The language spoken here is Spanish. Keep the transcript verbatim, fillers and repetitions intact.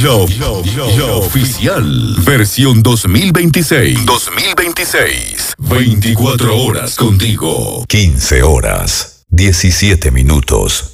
Yo, yo, yo, yo oficial. Versión dos mil veintiséis. dos mil veintiséis. veinticuatro horas contigo. quince horas, diecisiete minutos.